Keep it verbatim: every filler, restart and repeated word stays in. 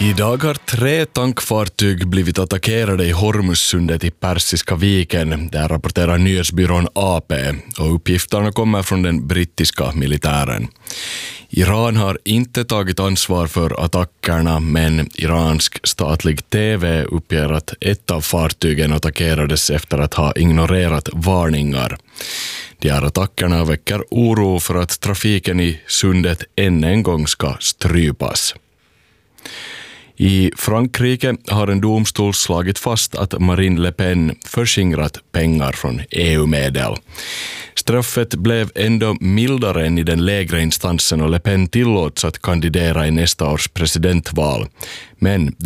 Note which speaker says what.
Speaker 1: Idag har tre tankfartyg blivit attackerade i Hormuzsundet i Persiska viken. Där rapporterar nyhetsbyrån A P och uppgifterna kommer från den brittiska militären. Iran har inte tagit ansvar för attackerna, men iransk statlig T V uppger att ett av fartygen attackerades efter att ha ignorerat varningar. De här attackerna väcker oro för att trafiken i sundet än en gång ska strypas. I Frankrike har en domstol slagit fast att Marine Le Pen förskingrat pengar från E U-medel. Straffet blev ändå mildare än i den lägre instansen och Le Pen tillåts att kandidera i nästa års presidentval. Men